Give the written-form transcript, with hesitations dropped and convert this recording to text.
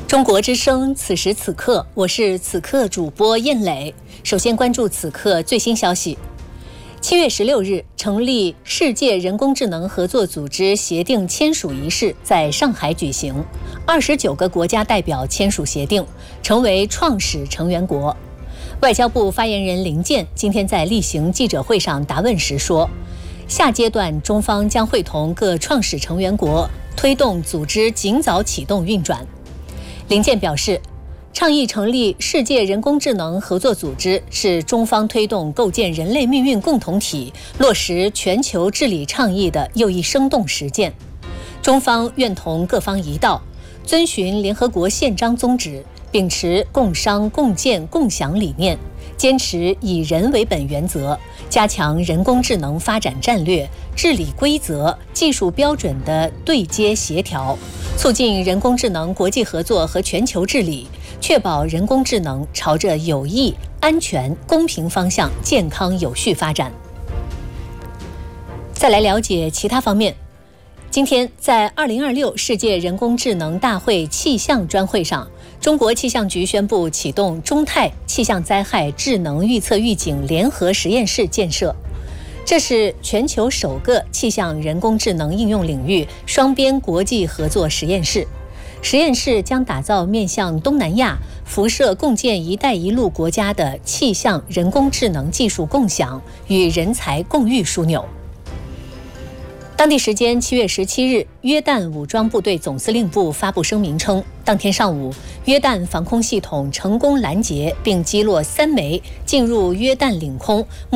中国之声，此时此刻，我是此刻主播燕磊。首先关注此刻最新消息。7月16日，成立世界人工智能合作组织协定签署仪式在上海举行，29个国家代表签署协定，成为创始成员国。外交部发言人林健今天在例行记者会上答问时说，下阶段中方将会同各创始成员国推动组织尽早启动运转。林健表示，倡议成立世界人工智能合作组织是中方推动构建人类命运共同体、落实全球治理倡议的又一生动实践。中方愿同各方一道，遵循联合国宪章宗旨，秉持共商共建共享理念，坚持以人为本原则，加强人工智能发展战略、治理规则、技术标准的对接协调，促进人工智能国际合作和全球治理，确保人工智能朝着有益、安全、公平方向健康有序发展。再来了解其他方面。今天在2026世界人工智能大会气象专会上，中国气象局宣布启动中泰气象灾害智能预测预警联合实验室建设。这是全球首个气象人工智能应用领域双边国际合作实验室。实验室将打造面向东南亚、辐射共建“一带一路”国家的气象人工智能技术共享与人才共育枢纽。当地时间7月17日，约旦武装部队总司令部发布声明称，当天上午，约旦防空系统成功拦截并击落3枚进入约旦领空